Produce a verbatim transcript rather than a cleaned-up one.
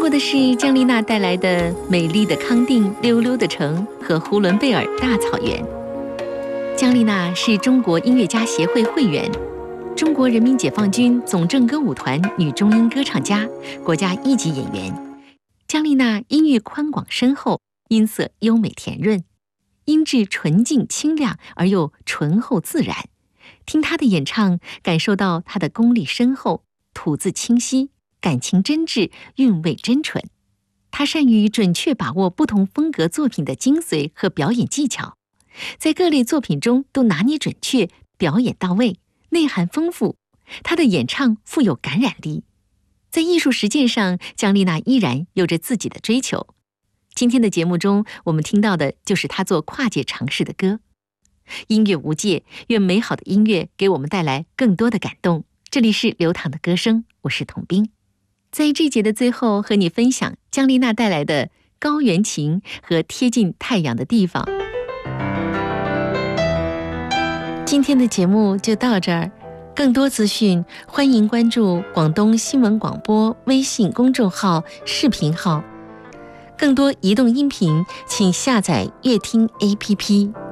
过的是姜丽娜带来的美丽的康定、溜溜的城和呼伦贝尔大草原。姜丽娜是中国音乐家协会会员，中国人民解放军总政歌舞团女中音歌唱家，国家一级演员。姜丽娜音域宽广深厚，音色优美甜润，音质纯净清亮而又醇厚自然。听她的演唱，感受到她的功力深厚，吐字清晰，感情真挚，韵味真纯。她善于准确把握不同风格作品的精髓和表演技巧，在各类作品中都拿捏准确，表演到位，内涵丰富。她的演唱富有感染力。在艺术实践上，姜丽娜依然有着自己的追求。今天的节目中，我们听到的就是她做跨界尝试的歌。音乐无界，愿美好的音乐给我们带来更多的感动。这里是流淌的歌声，我是童冰。在这节的最后，和你分享姜丽娜带来的《高原情》和《贴近太阳的地方》。今天的节目就到这儿，更多资讯欢迎关注广东新闻广播微信公众号、视频号。更多移动音频，请下载乐听 A P P。